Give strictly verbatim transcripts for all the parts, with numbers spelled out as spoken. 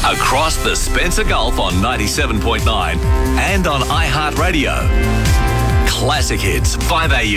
Across the Spencer Gulf on ninety-seven point nine and on iHeartRadio. Classic Hits, five A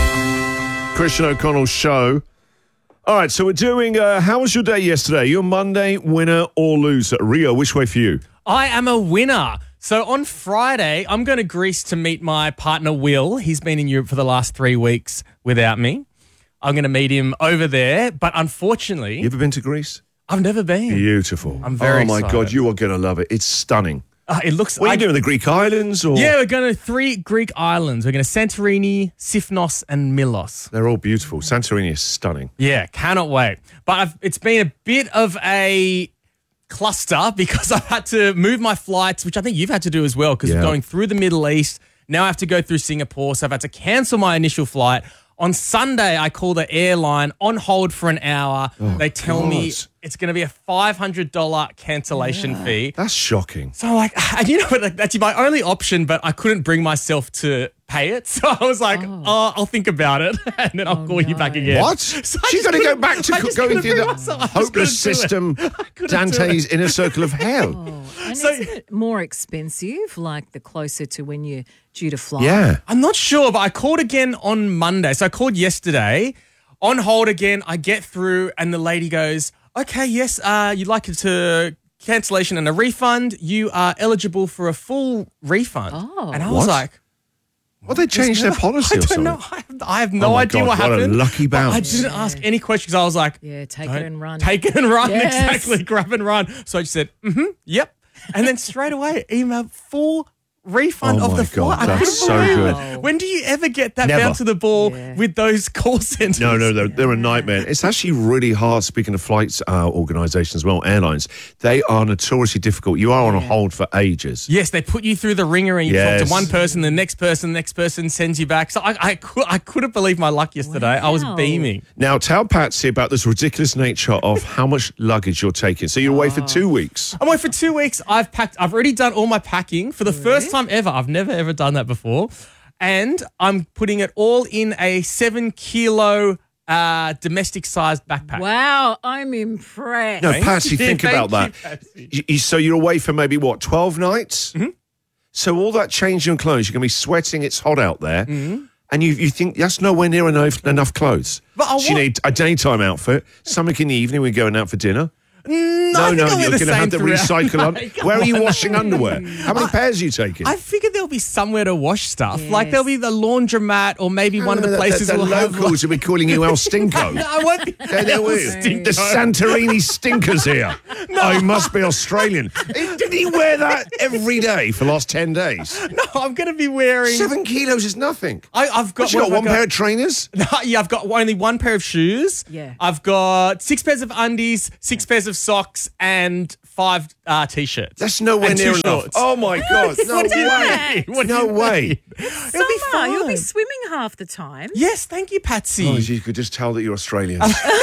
U. Christian O'Connell's show. All right, so we're doing, uh, how was your day yesterday? Your Monday, winner or loser? Rio, which way for you? I am a winner. So on Friday, I'm going to Greece to meet my partner, Will. He's been in Europe for the last three weeks without me. I'm going to meet him over there, but unfortunately... You ever been to Greece? I've never been. Beautiful. I'm very Oh, my excited. God, you are going to love it. It's stunning. Uh, it looks... What are I, you doing, the Greek islands? Or? Yeah, we're going to three Greek islands. We're going to Santorini, Sifnos, and Milos. They're all beautiful. Santorini is stunning. Yeah, cannot wait. But I've, it's been a bit of a cluster because I've had to move my flights, which I think you've had to do as well because Yeah. we're going through the Middle East. Now I have to go through Singapore, so I've had to cancel my initial flight. On Sunday, I call the airline on hold for an hour. Oh, they tell God. me it's going to be a five hundred dollars cancellation Yeah. fee. That's shocking. So I'm like, and you know what, like, that's my only option, but I couldn't bring myself to pay it. So I was like, oh, oh I'll think about it and then I'll Oh, call you no. back again. What? So I She's just going to go couldn't- back to I co- just going couldn't through bring the myself- I just hopeless couldn't do it. system, I couldn't do Dante's it. inner circle of hell. Oh, and So- isn't it more expensive, like the closer to when you're due to fly? Yeah. I'm not sure, but I called again on Monday. So I called yesterday, on hold again. I get through, and the lady goes, "Okay, yes, uh, you'd like it to cancellation and a refund. You are eligible for a full refund." Oh. And I was What? like, Well, they changed their policy I or don't something. know. I have, I have no Oh my idea God, what what a happened. lucky But I bounce. didn't ask any questions. I was like, Yeah, take "Don't- it and run. Take it and run. Yes. Exactly. Grab and run." So I just said, mm-hmm, yep. And then straight away, email full refund Oh of my the God, flight. I that's couldn't so believe good. it. When do you ever get that Never. bounce to the ball Yeah. with those call centers? No, no, they're, they're a nightmare. It's actually really hard, speaking of flights uh, organisations as well, airlines. They are notoriously difficult. You are on a hold for ages. Yes, they put you through the ringer and you talk Yes. to one person, the next person, the next person sends you back. So I, I, could, I couldn't believe my luck yesterday. I was Wow. beaming. Now, tell Patsy about this ridiculous nature of how much luggage you're taking. So you're away for two weeks. I'm away for two weeks. I've packed. I've already done all my packing for the first time ever. I've never ever done that before, and I'm putting it all in a seven kilo uh, domestic sized backpack. Wow, I'm impressed. No, Thank Patsy, you, think thank about you, that. Patsy. You- you- so you're away for maybe, what, twelve nights? Mm-hmm. So all that changing of clothes, you're going to be sweating, it's hot out there, Mm-hmm. and you, you think that's nowhere near enough, enough clothes. But I so you want- need a daytime outfit, something in the evening we're going out for dinner. No, No, I think no, I'll wear you're the going to same have to throughout. recycle on. No, Where are you come on. washing underwear? How many pairs are you taking? I figured there'll be somewhere to wash stuff. Like Yes. there'll be the laundromat or maybe one of the No, places the, the will have. locals will be calling you El Stinko. I won't be. They're, they're weird. The Santorini stinkers here. Oh, he must be Australian. Did he wear that every day for the last ten days? No, I'm going to be wearing. Seven kilos is nothing. I, I've got, What, you what got have one I pair of trainers? Yeah, I've got only one pair of shoes. Yeah. I've got six pairs of undies, six pairs of socks, and five uh, t-shirts. That's nowhere And near two enough. shorts. Oh my God. No What do you way. mean? What do No you way. mean? It'll be Summer, you'll be fine. swimming half the time. Yes, thank you, Patsy. Oh, you could just tell that you're Australian.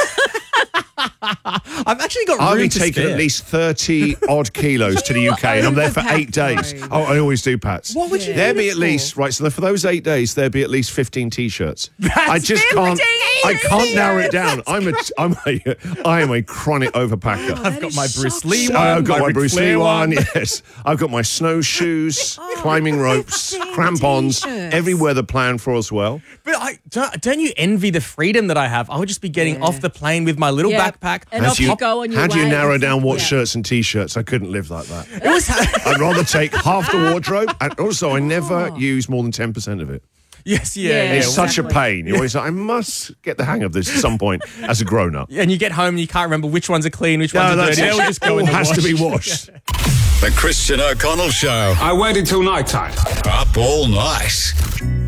I've actually got I'll room be to taking spare. at least thirty odd kilos to the U K, and I'm there for eight days. overpack, Oh, I always do, Pats. What would you There'd do be it at least for? right. So for those eight days, there'd be at least fifteen t-shirts. I just fifteen can't. I can't narrow it down. I'm a. I'm a. I am a chronic overpacker. I've got my Bruce Lee So one. I've got my, Ric Bruce Lee Flair one. Yes, I've got my snowshoes, climbing ropes, fifteen crampons, t-shirts. every weather plan for as well. But I, don't, don't you envy the freedom that I have? I would just be getting Yeah. off the plane with my little Yeah. backpack. And How off do you you, go on your how do you way. narrow down what Yeah. shirts and t-shirts? I couldn't live like that. It was. I'd rather take half the wardrobe, and also I never use more than ten percent of it. Yes, yeah. Yeah, yeah. It's such a exactly. pain. You always like, I must get the hang of this at some point as a grown-up. And you get home and you can't remember which ones are clean, which ones No, are that's dirty. it. They'll just go All in the has to wash. be washed. The Christian O'Connell Show. I waited till night time. Up all night.